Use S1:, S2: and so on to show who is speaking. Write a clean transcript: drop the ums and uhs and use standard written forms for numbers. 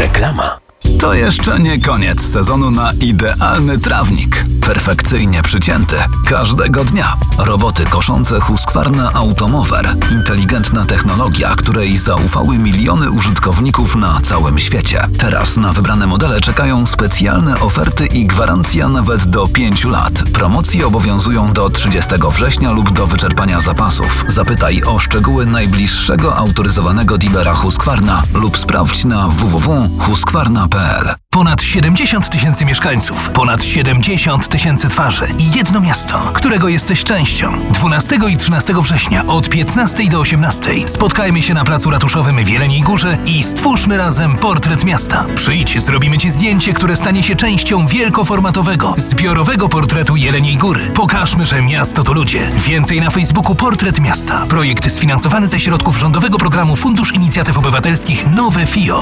S1: Reklama.
S2: To jeszcze nie koniec sezonu na idealny trawnik. Perfekcyjnie przycięty. Każdego dnia. Roboty koszące Husqvarna Automower. Inteligentna technologia, której zaufały miliony użytkowników na całym świecie. Teraz na wybrane modele czekają specjalne oferty i gwarancja nawet do 5 lat. Promocje obowiązują do 30 września lub do wyczerpania zapasów. Zapytaj o szczegóły najbliższego autoryzowanego dealera Husqvarna lub sprawdź na www.husqvarna.pl.
S1: Ponad 70 tysięcy mieszkańców, ponad 70 tysięcy twarzy i jedno miasto, którego jesteś częścią. 12 i 13 września od 15 do 18 spotkajmy się na placu ratuszowym w Jeleniej Górze i stwórzmy razem portret miasta. Przyjdź, zrobimy Ci zdjęcie, które stanie się częścią wielkoformatowego, zbiorowego portretu Jeleniej Góry. Pokażmy, że miasto to ludzie. Więcej na Facebooku Portret Miasta. Projekt sfinansowany ze środków rządowego programu Fundusz Inicjatyw Obywatelskich Nowe FIO.